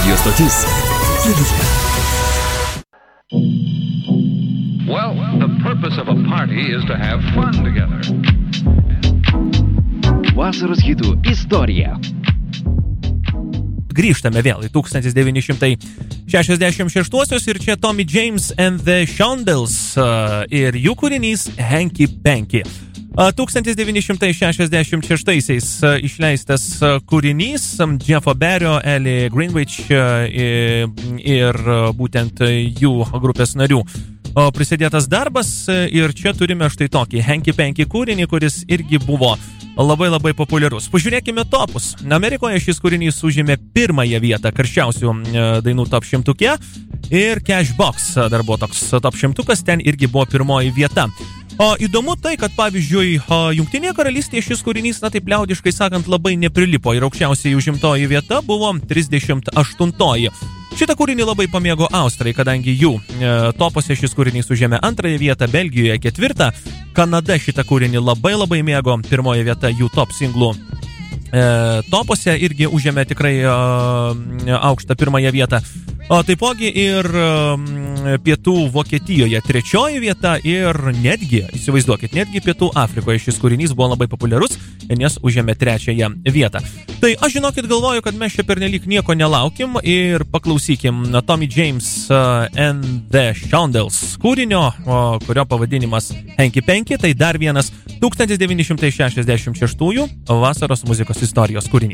Radio stotis. Well, the purpose of a party is to have fun together. Vasaros hitų istorija. Grįžtame vėl į 1966 ir čia Tommy James and the Shondells ir jų kūrinys Hanky Panky. 1966 išleistas kūrinys Jeffo Barrio, Ellie Greenwich ir būtent jų grupės narių prisidėtas darbas ir čia turime štai tokį Hanky Panky kūrinį, kuris irgi buvo labai populiarus. Pažiūrėkime topus. Amerikoje šis kūrinys užėmė pirmąją vietą karščiausių dainų top 100 ir Cashbox dar buvo toks top 100, ten irgi buvo pirmoji vieta. O įdomu tai, kad pavyzdžiui, Jungtinėje karalystėje šis kūrinys, na taip liaudiškai sakant, labai neprilipo ir aukščiausiai užimtoji vieta buvo 38. Šitą kūrinį labai pamėgo Austrai, kadangi jų topose šis kūrinys užėmė antrąją vietą, Belgijoje 4. Kanada šitą kūrinį labai mėgo, pirmoji vieta jų top singlų topose irgi užėmė tikrai aukštą pirmąją vietą. O taipogi ir pietų Vokietijoje 3 vieta ir netgi, įsivaizduokit, netgi pietų Afrikoje šis kūrinys buvo labai populiarus, nes užėmė 3 vietą. Tai aš žinokit galvoju, kad mes čia pernelyg nieko nelaukim ir paklausykim Tommy James and the Shondells kūrinio, kurio pavadinimas Hanky Panky, tai dar vienas 1966 vasaros muzikos istorijos kūrinys.